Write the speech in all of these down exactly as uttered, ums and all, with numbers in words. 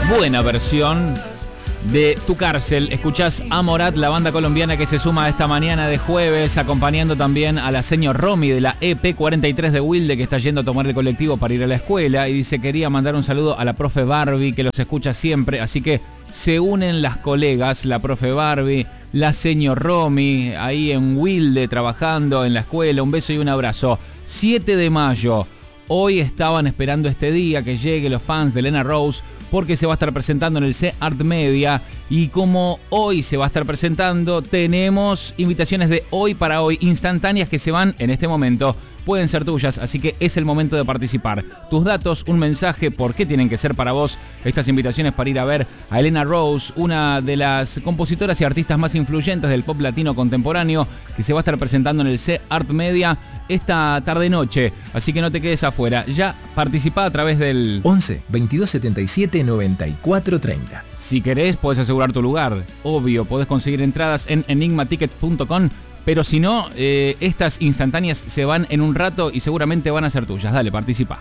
buena versión de Tu Cárcel. Escuchás a Morat, la banda colombiana que se suma esta mañana de jueves, acompañando también a la señor Romy de la E P cuarenta y tres de Wilde, que está yendo a tomar el colectivo para ir a la escuela, y dice: quería mandar un saludo a la profe Barbie, que los escucha siempre, así que se unen las colegas, la profe Barbie, la señor Romy, ahí en Wilde trabajando en la escuela. Un beso y un abrazo. siete de mayo, hoy estaban esperando este día que llegue los fans de Elena Rose, porque se va a estar presentando en el C Art Media, y como hoy se va a estar presentando, tenemos invitaciones de hoy para hoy, instantáneas que se van en este momento. Pueden ser tuyas, así que es el momento de participar. Tus datos, un mensaje, por qué tienen que ser para vos estas invitaciones para ir a ver a Elena Rose, una de las compositoras y artistas más influyentes del pop latino contemporáneo, que se va a estar presentando en el C Art Media esta tarde-noche. Así que no te quedes afuera. Ya participa a través del once, veintidós setenta y siete, noventa y cuatro treinta. Si querés, podés asegurar tu lugar. Obvio, podés conseguir entradas en enigma ticket punto com. Pero si no, eh, estas instantáneas se van en un rato y seguramente van a ser tuyas. Dale, participa.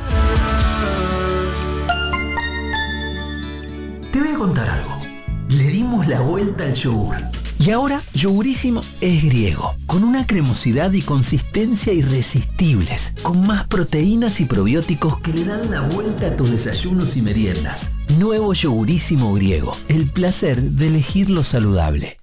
Te voy a contar algo. Le dimos la vuelta al yogur. Y ahora Yogurísimo es griego, con una cremosidad y consistencia irresistibles, con más proteínas y probióticos que le dan la vuelta a tus desayunos y meriendas. Nuevo Yogurísimo griego, el placer de elegir lo saludable.